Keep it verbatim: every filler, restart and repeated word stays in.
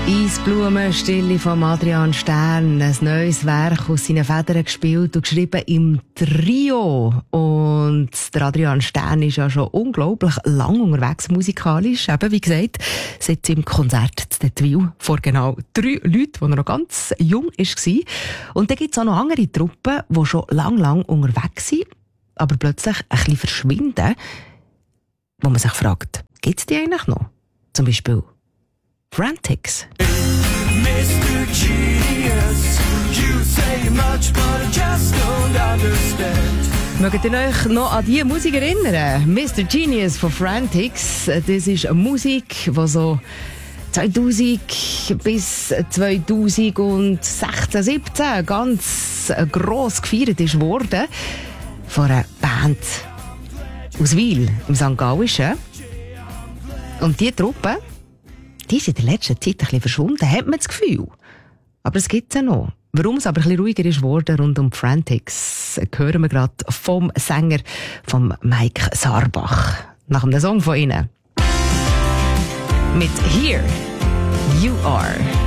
Eisblumenstille von Adrian Stern, ein neues Werk aus seinen Federn gespielt und geschrieben im Trio. Und der Adrian Stern ist ja schon unglaublich lang unterwegs musikalisch, eben wie gesagt, seit seinem Konzert zu Detwil vor genau drei Leuten, als er noch ganz jung war. Und dann gibt es auch noch andere Truppen, die schon lang, lang unterwegs sind, aber plötzlich ein bisschen verschwinden, wo man sich fragt, gibt es die eigentlich noch? Zum Beispiel Frantics. Mister Genius, you say much, but I just don't understand. Mögt ihr euch noch an diese Musik erinnern? Mister Genius von Frantics. Das ist eine Musik, die so zweitausend bis zweitausendsechzehn, siebzehn ganz gross gefeiert ist worden. Von einer Band aus Wil im Sankt Gallischen. Und diese Truppe, die ist in der letzten Zeit ein bisschen verschwunden, hat man das Gefühl. Aber es gibt sie noch. Warum es aber ein bisschen ruhiger ist worden rund um Frantics, hören wir gerade vom Sänger, vom Mike Sarbach. Nach dem Song von ihnen. Mit Here You Are.